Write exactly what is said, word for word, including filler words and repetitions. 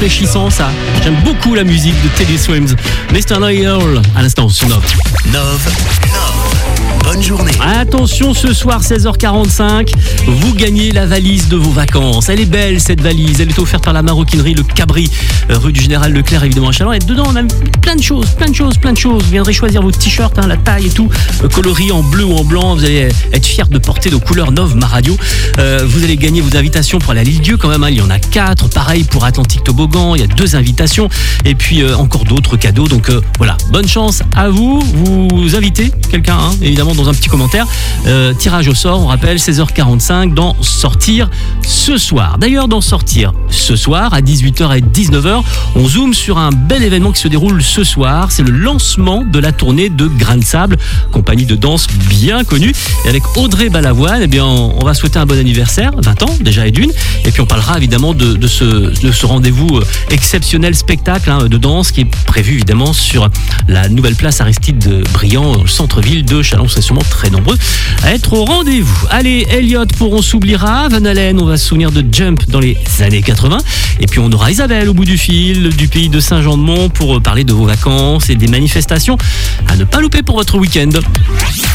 Réfléchissant, ça. J'aime beaucoup la musique de Teddy Swims. mister Loyal, à l'instant sur Nove. Nove, Nove, bonne journée. Attention, ce soir, seize heures quarante-cinq, vous gagnez la valise de vos vacances. Elle est belle, cette valise. Elle est offerte par la maroquinerie Le Cabri, rue du Général Leclerc, évidemment, à Chalon. Et dedans, on a plein de choses, plein de choses, plein de choses. Vous viendrez choisir vos t-shirts, hein, la taille et tout, coloris en bleu ou en blanc. Vous allez être fiers de porter nos couleurs Nove, ma radio. Euh, vous allez gagner vos invitations pour aller à l'île Dieu, quand même. Hein. Il y en a quatre. Pareil pour Atlantique Toboggan. Il y a deux invitations. Et puis, euh, encore d'autres cadeaux. Donc, euh, voilà. Bonne chance à vous. Vous invitez quelqu'un, hein, évidemment, dans un petit commentaire. Euh, tirage au sort, on rappelle, seize heures quarante-cinq dans Sortir ce soir. D'ailleurs, dans Sortir ce soir, à dix-huit heures et dix-neuf heures, on zoome sur un bel événement qui se déroule ce soir. C'est le lancement de la tournée de Grain de Sable, compagnie de danse bien connue. Et avec Audrey Balavoine, eh bien, on va souhaiter un bon anniversaire, vingt ans déjà et d'une. Et puis on parlera évidemment de, de ce, de ce rendez-vous exceptionnel spectacle, hein, de danse qui est prévu évidemment sur la nouvelle place Aristide Briand, dans le centre-ville de Chalon. C'est sûrement très nombreux à être au rendez-vous. Allez, Elliot pour On s'oubliera, Van Halen, on va se souvenir de Jump dans les années quatre-vingts. Et puis on aura Isabelle au bout du fil, du pays de Saint-Jean-de-Mont, pour parler de vos vacances et des manifestations à ne pas louper pour votre week-end.